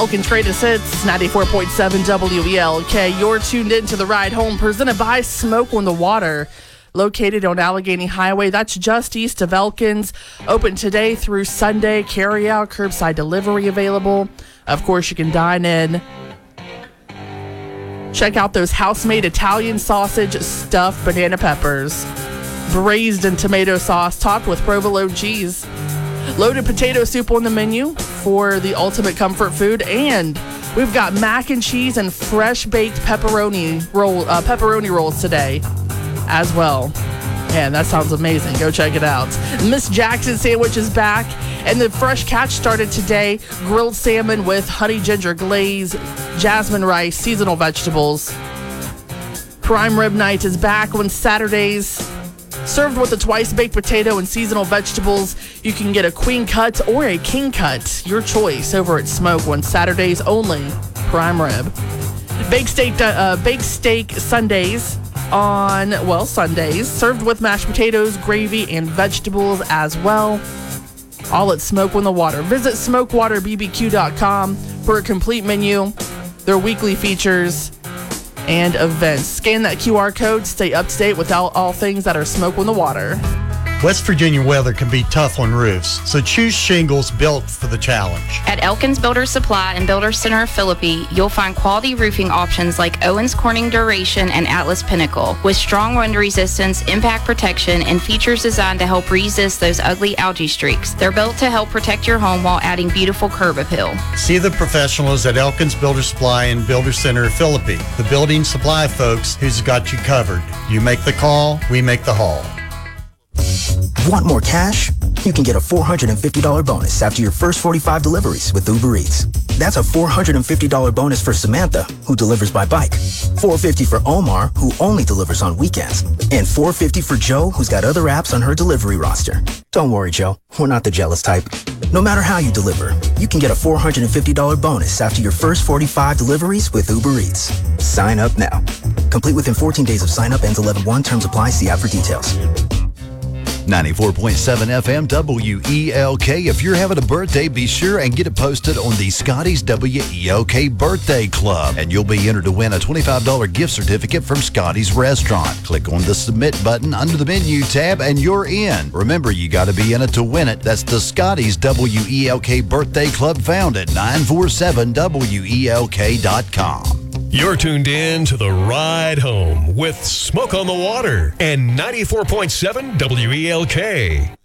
Elkins Greatest Hits, 94.7 WELK. You're tuned in to The Ride Home, presented by Smoke on the Water, located on Allegheny Highway. That's just east of Elkins. Open today through Sunday. Carry out, curbside delivery available. Of course, you can dine in. Check out those house-made Italian sausage stuffed banana peppers, braised in tomato sauce, topped with provolone cheese. Loaded potato soup on the menu for the ultimate comfort food, and we've got mac and cheese and fresh baked pepperoni rolls today as well. Man, that sounds amazing. Go check it out. Miss Jackson Sandwich is back, and the fresh catch started today. Grilled salmon with honey ginger glaze, jasmine rice, seasonal vegetables. Prime Rib Night is back on Saturdays. Served with a twice baked potato and seasonal vegetables. You can get a queen cut or a king cut, your choice, over at Smoke on Saturdays only. Prime Rib. Baked steak Sundays on, Sundays. Served with mashed potatoes, gravy, and vegetables as well. All at Smoke on the Water. Visit SmokeWaterBBQ.com for a complete menu, their weekly features, and events. Scan that QR code. Stay up to date with all things that are Smoke on the Water. West Virginia weather can be tough on roofs, so choose shingles built for the challenge. At Elkins Builder Supply and Builder Center of Philippi, you'll find quality roofing options like Owens Corning Duration and Atlas Pinnacle, with strong wind resistance, impact protection, and features designed to help resist those ugly algae streaks. They're built to help protect your home while adding beautiful curb appeal. See the professionals at Elkins Builder Supply and Builder Center of Philippi, the building supply folks who's got you covered. You make the call, we make the haul. Want more cash? You can get a $450 bonus after your first 45 deliveries with Uber Eats. That's a $450 bonus for Samantha, who delivers by bike, $450 for Omar, who only delivers on weekends, and $450 for Joe, who's got other apps on her delivery roster. Don't worry, Joe. We're not the jealous type. No matter how you deliver, you can get a $450 bonus after your first 45 deliveries with Uber Eats. Sign up now. Complete within 14 days of sign up. Ends 11/1. Terms apply. See app for details. 94.7 FM WELK. If you're having a birthday, be sure and get it posted on the Scotty's WELK Birthday Club, and you'll be entered to win a $25 gift certificate from Scotty's Restaurant. Click on the Submit button under the Menu tab, and you're in. Remember, you got to be in it to win it. That's the Scotty's WELK Birthday Club, found at 947WELK.com. You're tuned in to The Ride Home with Smoke on the Water and 94.7 WELK.